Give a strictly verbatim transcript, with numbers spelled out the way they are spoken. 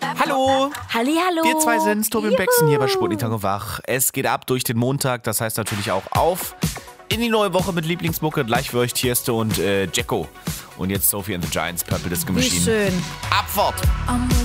Hallo! Hallihallo! Wir zwei sind's, Tobi und Bexen hier bei Sputnik Tag und Wach. Es geht ab durch den Montag, das heißt natürlich auch auf in die neue Woche mit Lieblingsmucke. Gleich für euch Tiesto und äh, Jacko. Und jetzt Sophie and the Giants, Purple Disco Machine. Wie schön. Abfahrt! I'm